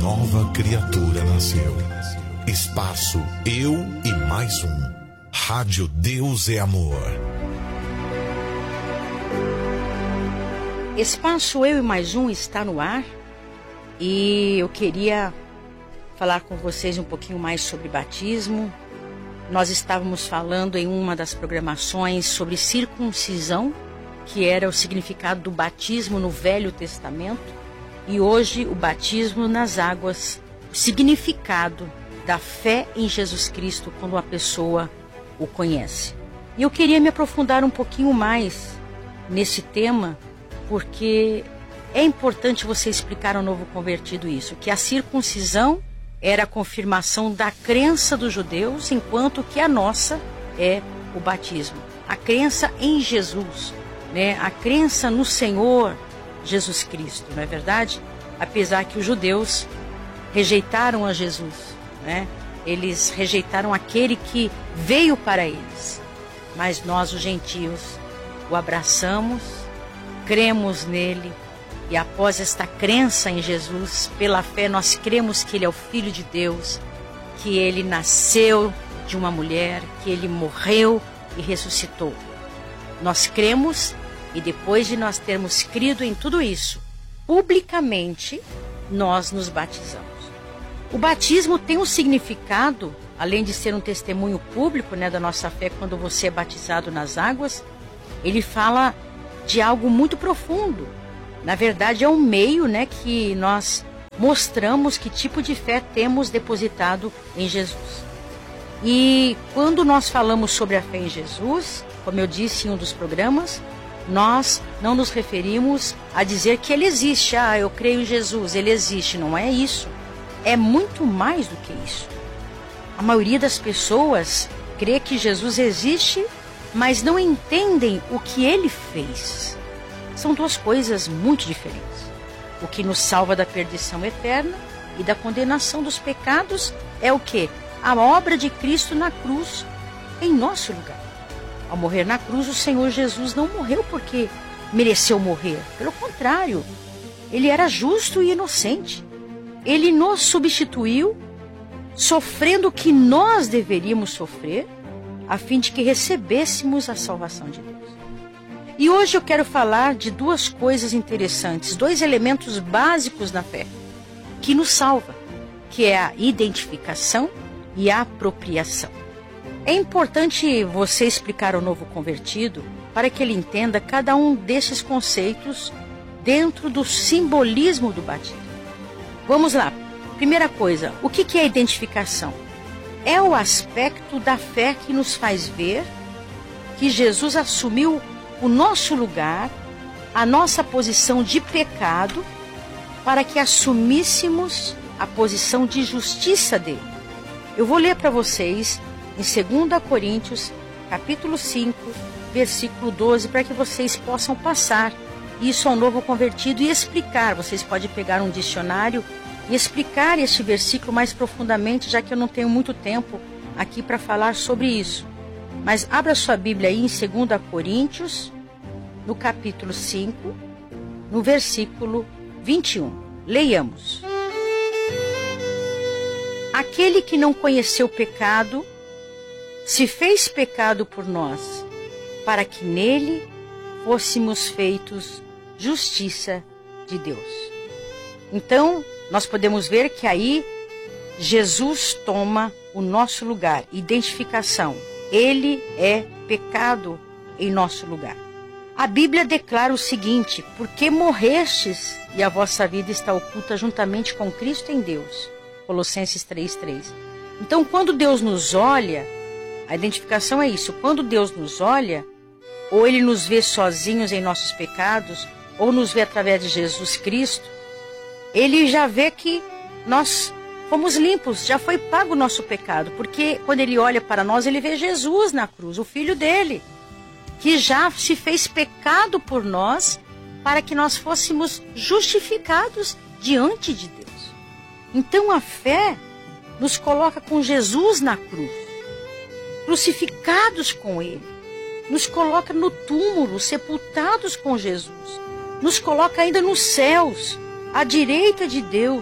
nova criatura nasceu. Espaço Eu e Mais Um. Rádio Deus é Amor. Espaço Eu e Mais Um está no ar e eu queria falar com vocês um pouquinho mais sobre batismo. Nós estávamos falando em uma das programações sobre circuncisão, que era o significado do batismo no Velho Testamento, e hoje o batismo nas águas, o significado da fé em Jesus Cristo quando a pessoa o conhece. E eu queria me aprofundar um pouquinho mais nesse tema, porque é importante você explicar ao novo convertido isso, que a circuncisão era a confirmação da crença dos judeus, enquanto que a nossa é o batismo. A crença em Jesus, né? A crença no Senhor Jesus Cristo, não é verdade? Apesar que os judeus rejeitaram a Jesus, né? Eles rejeitaram aquele que veio para eles. Mas nós, os gentios, o abraçamos, cremos nele, e após esta crença em Jesus, pela fé nós cremos que ele é o Filho de Deus, que ele nasceu de uma mulher, que ele morreu e ressuscitou. Nós cremos, e depois de nós termos crido em tudo isso, publicamente nós nos batizamos. O batismo tem um significado, além de ser um testemunho público, né, da nossa fé quando você é batizado nas águas, ele fala de algo muito profundo. Na verdade, é um meio, né, que nós mostramos que tipo de fé temos depositado em Jesus. E quando nós falamos sobre a fé em Jesus, como eu disse em um dos programas, nós não nos referimos a dizer que ele existe. Ah, eu creio em Jesus, ele existe. Não é isso. É muito mais do que isso. A maioria das pessoas crê que Jesus existe, mas não entendem o que ele fez. São duas coisas muito diferentes. O que nos salva da perdição eterna e da condenação dos pecados é o quê? A obra de Cristo na cruz, em nosso lugar. Ao morrer na cruz, o Senhor Jesus não morreu porque mereceu morrer. Pelo contrário, ele era justo e inocente. Ele nos substituiu, sofrendo o que nós deveríamos sofrer, a fim de que recebêssemos a salvação de Deus. E hoje eu quero falar de duas coisas interessantes, dois elementos básicos na fé, que nos salva, que é a identificação e a apropriação. É importante você explicar ao novo convertido para que ele entenda cada um desses conceitos dentro do simbolismo do batismo. Vamos lá. Primeira coisa, o que é identificação? É o aspecto da fé que nos faz ver que Jesus assumiu o nosso lugar, a nossa posição de pecado, para que assumíssemos a posição de justiça dele. Eu vou ler para vocês em 2 Coríntios, capítulo 5, versículo 12, para que vocês possam passar isso ao novo convertido e explicar. Vocês podem pegar um dicionário e explicar este versículo mais profundamente, já que eu não tenho muito tempo aqui para falar sobre isso. Mas abra sua Bíblia aí em 2 Coríntios, no capítulo 5, no versículo 21. Leiamos. Aquele que não conheceu pecado, se fez pecado por nós, para que nele fôssemos feitos justiça de Deus. Então, nós podemos ver que aí Jesus toma o nosso lugar, identificação. Ele é pecado em nosso lugar. A Bíblia declara o seguinte: porque morrestes e a vossa vida está oculta juntamente com Cristo em Deus. Colossenses 3:3. Então, quando Deus nos olha, a identificação é isso. Quando Deus nos olha, ou Ele nos vê sozinhos em nossos pecados, ou nos vê através de Jesus Cristo, Ele já vê que nós fomos limpos, já foi pago o nosso pecado. Porque quando Ele olha para nós, Ele vê Jesus na cruz, o Filho dele, que já se fez pecado por nós, para que nós fôssemos justificados diante de Deus. Então a fé nos coloca com Jesus na cruz, crucificados com Ele, nos coloca no túmulo, sepultados com Jesus, nos coloca ainda nos céus, à direita de Deus,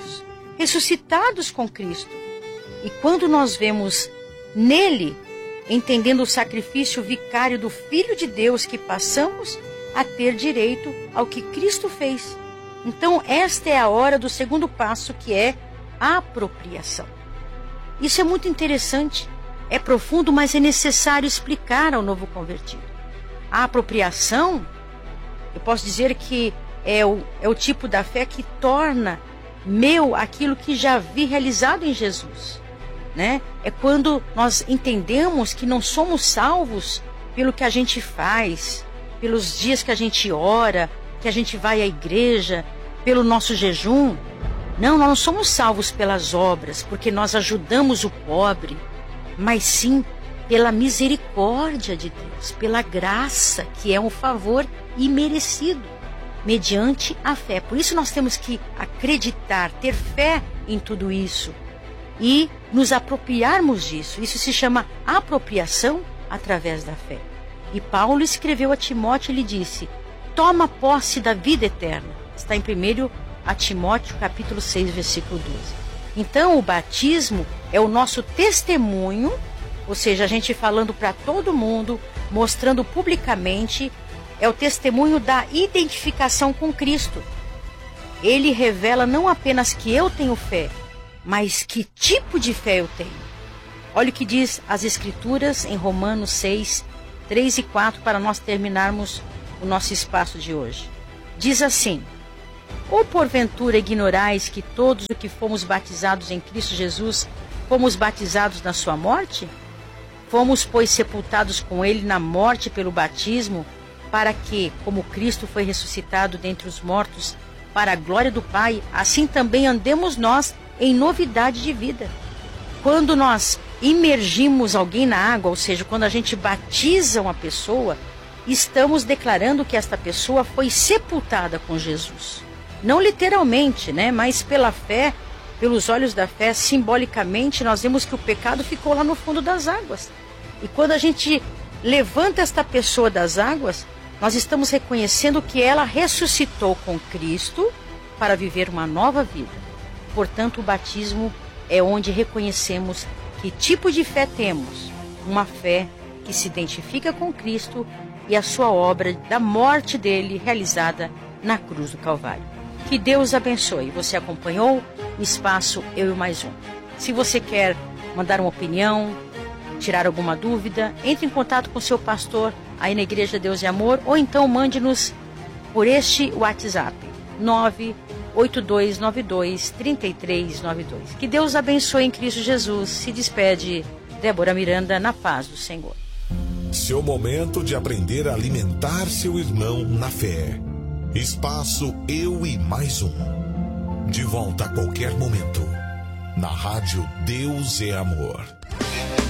ressuscitados com Cristo. E quando nós vemos nele, entendendo o sacrifício vicário do Filho de Deus, que passamos a ter direito ao que Cristo fez. Então, esta é a hora do segundo passo, que é a apropriação. Isso é muito interessante, é profundo, mas é necessário explicar ao novo convertido. A apropriação, eu posso dizer que é o tipo da fé que torna meu aquilo que já vi realizado em Jesus, né? É quando nós entendemos que não somos salvos pelo que a gente faz, pelos dias que a gente ora, que a gente vai à igreja, pelo nosso jejum. Não, nós não somos salvos pelas obras, porque nós ajudamos o pobre, mas sim pela misericórdia de Deus, pela graça, que é um favor imerecido, mediante a fé. Por isso nós temos que acreditar, ter fé em tudo isso e nos apropriarmos disso. Isso se chama apropriação através da fé. E Paulo escreveu a Timóteo e lhe disse: toma posse da vida eterna. Está em 1 Timóteo capítulo 6, versículo 12. Então o batismo é o nosso testemunho, ou seja, a gente falando para todo mundo, mostrando publicamente, é o testemunho da identificação com Cristo. Ele revela não apenas que eu tenho fé, mas que tipo de fé eu tenho. Olha o que diz as Escrituras em Romanos 6, 3 e 4, para nós terminarmos o nosso espaço de hoje. Diz assim: ou porventura ignorais que todos os que fomos batizados em Cristo Jesus, fomos batizados na sua morte? Fomos, pois, sepultados com ele na morte pelo batismo, para que, como Cristo foi ressuscitado dentre os mortos, para a glória do Pai, assim também andemos nós em novidade de vida. Quando nós imergimos alguém na água, ou seja, quando a gente batiza uma pessoa, estamos declarando que esta pessoa foi sepultada com Jesus. Não literalmente, né? Mas pela fé, pelos olhos da fé, simbolicamente, nós vemos que o pecado ficou lá no fundo das águas. E quando a gente levanta esta pessoa das águas, nós estamos reconhecendo que ela ressuscitou com Cristo para viver uma nova vida. Portanto, o batismo é onde reconhecemos que tipo de fé temos. Uma fé que se identifica com Cristo e a sua obra da morte dele realizada na cruz do Calvário. Que Deus abençoe. Você acompanhou o espaço Eu e Mais Um. Se você quer mandar uma opinião, tirar alguma dúvida, entre em contato com seu pastor aí na Igreja Deus e Amor, ou então mande-nos por este WhatsApp 982923392. Que Deus abençoe em Cristo Jesus. Se despede Débora Miranda, na paz do Senhor. Seu momento de aprender a alimentar seu irmão na fé. Espaço Eu e Mais Um. De volta a qualquer momento. Na rádio Deus é Amor.